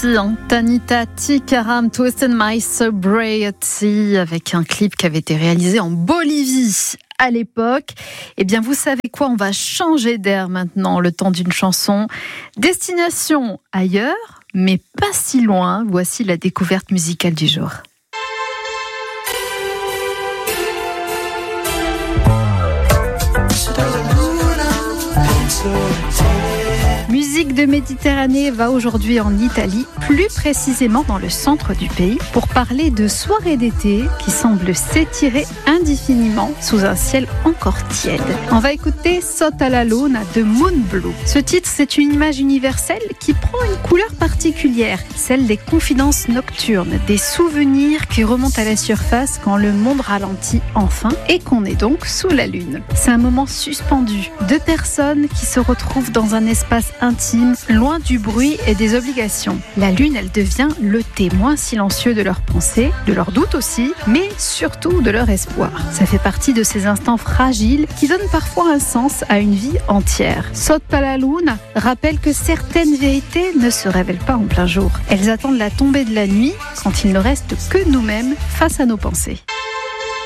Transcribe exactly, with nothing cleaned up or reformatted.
Tanita Tikaram, Twisted My Sobriety, avec un clip qui avait été réalisé en Bolivie à l'époque. Eh bien, vous savez quoi, on va changer d'air maintenant, le temps d'une chanson. Destination ailleurs, mais pas si loin. Voici la découverte musicale du jour. Musique de Méditerranée va aujourd'hui en Italie, plus précisément dans le centre du pays, pour parler de soirées d'été qui semblent s'étirer indéfiniment sous un ciel encore tiède. On va écouter Sotto la Luna de Moonblue. Ce titre, c'est une image universelle qui prend une couleur particulière, celle des confidences nocturnes, des souvenirs qui remontent à la surface quand le monde ralentit enfin et qu'on est donc sous la lune. C'est un moment suspendu, deux personnes qui se retrouvent dans un espace intime, loin du bruit et des obligations. La lune, elle devient le témoin silencieux de leurs pensées, de leurs doutes aussi, mais surtout de leur espoir. Ça fait partie de ces instants fragiles qui donnent parfois un sens à une vie entière. Sotto la Luna rappelle que certaines vérités ne se révèlent pas en plein jour. Elles attendent la tombée de la nuit, quand il ne reste que nous-mêmes face à nos pensées.